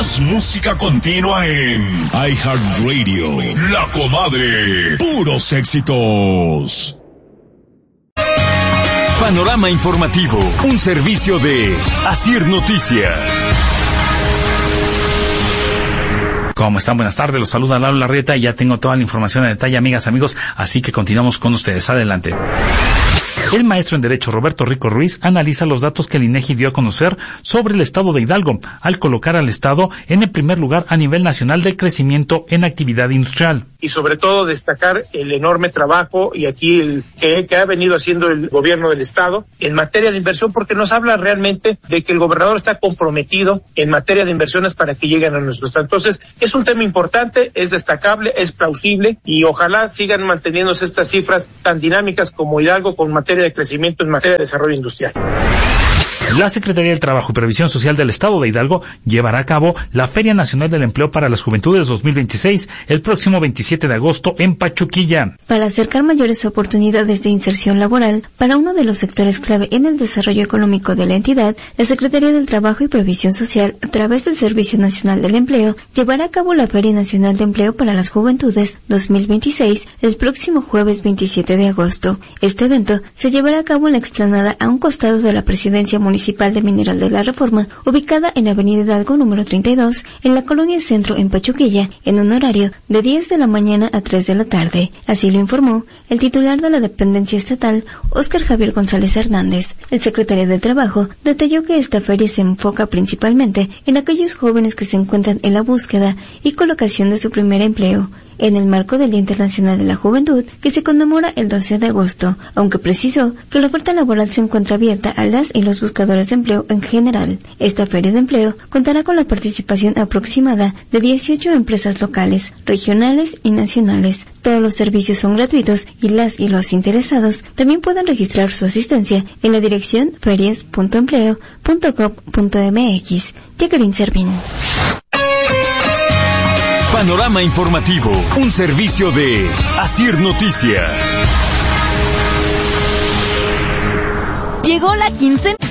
Más música continua en iHeartRadio. La Comadre. Puros éxitos. Panorama informativo. Un servicio de Asir Noticias. ¿Cómo están? Buenas tardes, los saluda Lalo Larrieta y ya tengo toda la información en detalle, amigas, amigos, así que continuamos con ustedes. Adelante. El maestro en Derecho Roberto Rico Ruiz analiza los datos que el INEGI dio a conocer sobre el estado de Hidalgo, al colocar al estado en el primer lugar a nivel nacional de crecimiento en actividad industrial. Y sobre todo destacar el enorme trabajo y aquí el que ha venido haciendo el gobierno del estado en materia de inversión, porque nos habla realmente de que el gobernador está comprometido en materia de inversiones para que lleguen a nuestro estado. Entonces, es un tema importante, es destacable, es plausible y ojalá sigan manteniéndose estas cifras tan dinámicas como Hidalgo con materia de crecimiento en materia de desarrollo industrial. La Secretaría del Trabajo y Previsión Social del Estado de Hidalgo llevará a cabo la Feria Nacional del Empleo para las Juventudes 2026 el próximo 27 de agosto en Pachuquilla. Para acercar mayores oportunidades de inserción laboral para uno de los sectores clave en el desarrollo económico de la entidad, la Secretaría del Trabajo y Previsión Social, a través del Servicio Nacional del Empleo, llevará a cabo la Feria Nacional de Empleo para las Juventudes 2026 el próximo jueves 27 de agosto. Este evento se llevará a cabo en la explanada a un costado de la Presidencia Municipal de Mineral de la Reforma, ubicada en Avenida Hidalgo número 32, en la Colonia Centro en Pachuquilla, en un horario de 10 de la mañana a 3 de la tarde. Así lo informó el titular de la dependencia estatal, Óscar Javier González Hernández. El secretario de Trabajo detalló que esta feria se enfoca principalmente en aquellos jóvenes que se encuentran en la búsqueda y colocación de su primer empleo, en el marco del Día Internacional de la Juventud, que se conmemora el 12 de agosto, aunque precisó que la oferta laboral se encuentra abierta a las y los buscadores de empleo en general. Esta feria de empleo contará con la participación aproximada de 18 empresas locales, regionales y nacionales. Todos los servicios son gratuitos y las y los interesados también pueden registrar su asistencia en la dirección ferias.empleo.gov.mx. Jacqueline Servín. Panorama informativo, un servicio de Asir Noticias. Llegó la quincena